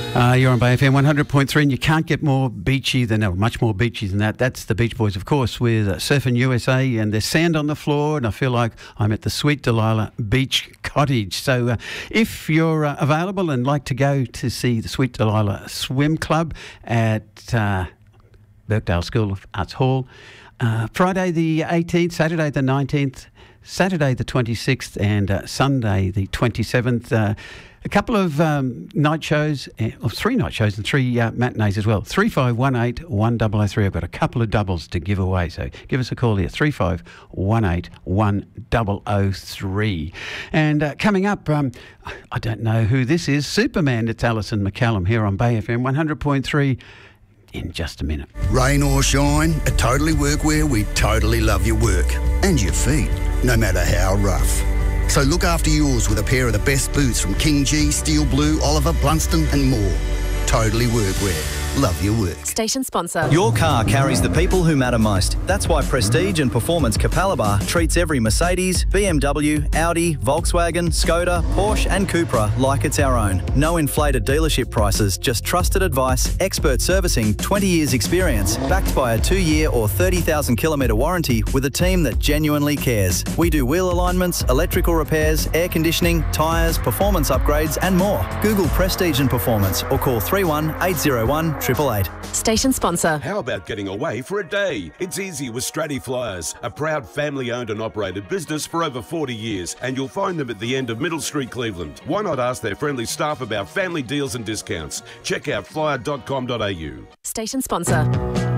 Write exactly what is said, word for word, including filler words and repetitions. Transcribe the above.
Uh, you're on Bay F M one hundred point three, and you can't get more beachy than that, much more beachy than that. That's the Beach Boys, of course, with uh, Surfing U S A, and there's sand on the floor, and I feel like I'm at the Sweet Delilah Beach Cottage. So uh, if you're uh, available and like to go to see the Sweet Delilah Swim Club at uh, Birkdale School of Arts Hall, uh, Friday the eighteenth, Saturday the nineteenth, Saturday the twenty-sixth, and uh, Sunday the twenty-seventh, uh, a couple of um, night shows, uh, or three night shows and three uh, matinees as well. three five one eight one double oh three. I've got a couple of doubles to give away, so give us a call here, three five one eight one double oh three. And uh, coming up, um, I don't know who this is, Superman. It's Alison McCallum here on Bay F M one hundred point three in just a minute. Rain or shine, at Totally Workwear, we totally love your work and your feet, no matter how rough. So look after yours with a pair of the best boots from King G, Steel Blue, Oliver, Blunston and more. Totally Workwear. Love your work. Station sponsor. Your car carries the people who matter most. That's why Prestige and Performance Capalaba treats every Mercedes, B M W, Audi, Volkswagen, Skoda, Porsche and Cupra like it's our own. No inflated dealership prices, just trusted advice, expert servicing, twenty years experience, backed by a two-year or thirty thousand kilometre warranty with a team that genuinely cares. We do wheel alignments, electrical repairs, air conditioning, tyres, performance upgrades and more. Google Prestige and Performance or call three one eight zero one eight eight eight. Station sponsor. How about getting away for a day? It's easy with Stratty Flyers, a proud family-owned and operated business for over forty years, and you'll find them at the end of Middle Street, Cleveland. Why not ask their friendly staff about family deals and discounts? Check out flyer dot com dot a u. Station sponsor.